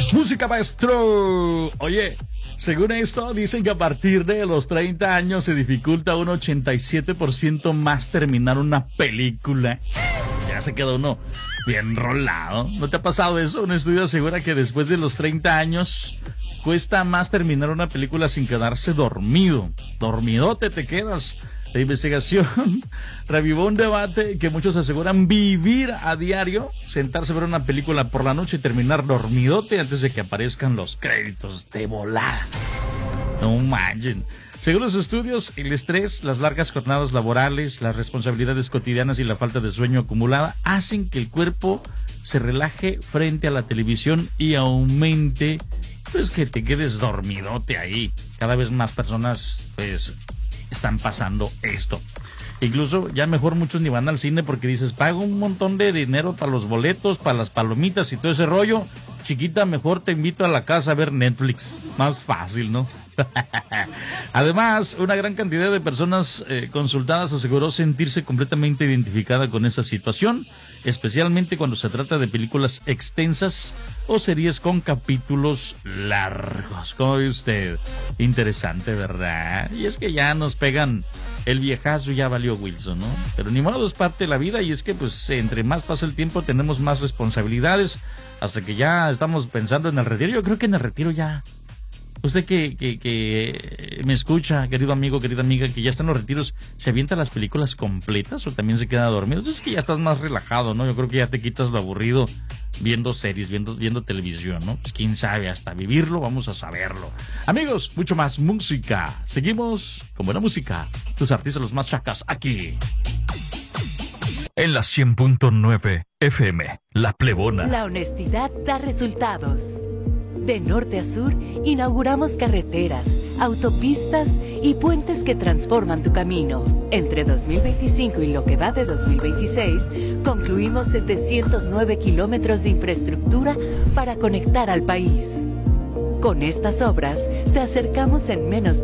Música, maestro. Oye, según esto, dicen que a partir de los 30 años se dificulta un 87% más terminar una película. Ya se queda uno bien rolado. ¿No te ha pasado eso? Un estudio asegura que después de los 30 años cuesta más terminar una película sin quedarse dormido. Dormidote te quedas. La investigación revivó un debate que muchos aseguran vivir a diario, sentarse a ver una película por la noche y terminar dormidote antes de que aparezcan los créditos de volada. No manchen. Según los estudios, el estrés, las largas jornadas laborales, las responsabilidades cotidianas y la falta de sueño acumulada hacen que el cuerpo se relaje frente a la televisión y aumente, pues, que te quedes dormidote ahí. Cada vez más personas, pues, están pasando esto. Incluso ya mejor muchos ni van al cine porque dices, pago un montón de dinero para los boletos, para las palomitas y todo ese rollo. Chiquita, mejor te invito a la casa a ver Netflix. Más fácil, ¿no? Además, una gran cantidad de personas consultadas aseguró sentirse completamente identificada con esa situación, especialmente cuando se trata de películas extensas o series con capítulos largos. ¿Cómo ve usted? Interesante, ¿verdad? Y es que ya nos pegan el viejazo, ya valió Wilson, ¿no? Pero ni modo, es parte de la vida y es que pues entre más pasa el tiempo tenemos más responsabilidades hasta que ya estamos pensando en el retiro. Yo creo que en el retiro ya... Usted que me escucha, querido amigo, querida amiga, que ya está en los retiros, ¿se avienta las películas completas o también se queda dormido? Entonces es que ya estás más relajado, ¿no? Yo creo que ya te quitas lo aburrido viendo series, viendo televisión, ¿no? Pues quién sabe, hasta vivirlo vamos a saberlo. Amigos, mucho más música. Seguimos con buena música. Tus artistas los más chacas aquí. En la 100.9 FM, La Plebona. La honestidad da resultados. De norte a sur, inauguramos carreteras, autopistas y puentes que transforman tu camino. Entre 2025 y lo que va de 2026, concluimos 709 kilómetros de infraestructura para conectar al país. Con estas obras, te acercamos en menos